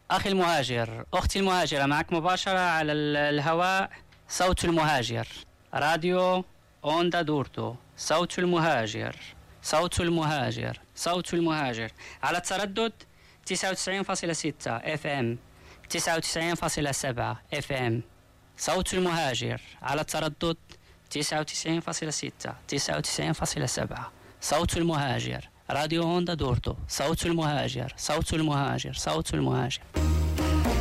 أخي المهاجر، أختي المهاجرة، معك مباشرة على الهواء صوت المهاجر، راديو أوندا دورتو، صوت المهاجر، صوت المهاجر، صوت المهاجر، على التردد 99.6 اف ام، 99.7 اف ام. صوت المهاجر على التردد 99.6 99.7. صوت المهاجر، راديو هوندا دورتو، صوت المهاجر، صوت المهاجر، صوت المهاجر.